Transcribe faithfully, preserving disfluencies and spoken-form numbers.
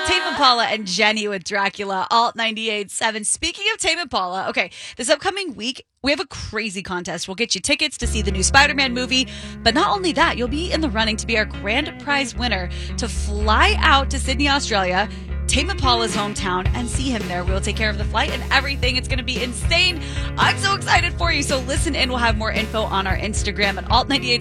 Tame Impala and Jenny with Dracula, Alt ninety-eight point seven. Speaking of Tame Impala, okay, this upcoming week, we have a crazy contest. We'll get you tickets to see the new Spider-Man movie, but not only that, you'll be in the running to be our grand prize winner to fly out to Sydney, Australia, Tame Impala's hometown, and see him there. We'll take care of the flight and everything. It's going to be insane. I'm so excited for you. So listen in. We'll have more info on our Instagram at Alt ninety-eight.